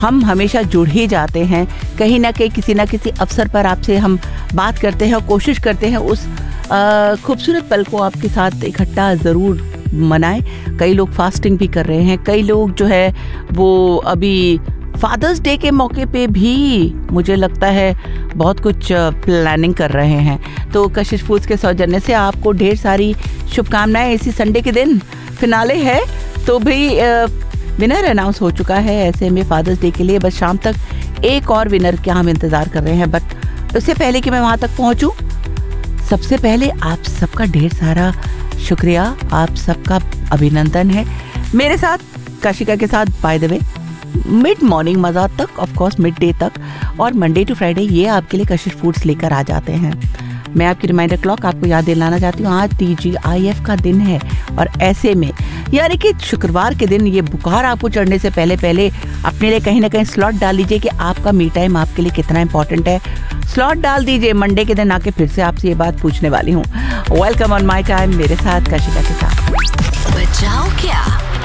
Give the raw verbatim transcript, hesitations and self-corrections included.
हम हमेशा जुड़ ही जाते हैं, कहीं ना कहीं किसी ना किसी अवसर पर आपसे हम बात करते हैं और कोशिश करते हैं उस खूबसूरत पल को आपके साथ इकट्ठा ज़रूर मनाएं। कई लोग फास्टिंग भी कर रहे हैं, कई लोग जो है वो अभी फादर्स डे के मौके पे भी मुझे लगता है बहुत कुछ प्लानिंग कर रहे हैं। तो कशिश फूड्स के सौजन्य से आपको ढेर सारी शुभकामनाएं। इसी संडे के दिन फिनाले है, तो भी विनर अनाउंस हो चुका है ऐसे में फादर्स डे के लिए। बस शाम तक एक और विनर का हम इंतज़ार कर रहे हैं। बट उससे पहले कि मैं वहाँ तक पहुँचूँ, सबसे पहले आप सबका ढेर सारा शुक्रिया, आप सबका अभिनंदन है। मेरे साथ काशिका के साथ by the way mid morning मज़ा तक, ऑफ कोर्स मिड डे तक, और मंडे टू फ्राइडे ये आपके लिए कशिश फूड्स लेकर आ जाते हैं। मैं आपकी रिमाइंडर क्लॉक आपको याद दिलाना चाहती हूँ, आज टी जी आई एफ का दिन है और ऐसे में यानी कि शुक्रवार के दिन ये बुखार आपको चढ़ने से पहले पहले अपने लिए कहीं ना कहीं स्लॉट डाल लीजिए कि आपका मी टाइम आपके लिए कितना इंपॉर्टेंट है। स्लॉट डाल दीजिए, मंडे के दिन आके फिर से आपसे ये बात पूछने वाली हूँ। वेलकम ऑन माई टाइम मेरे साथ काशिका के साथ। बचाओ क्या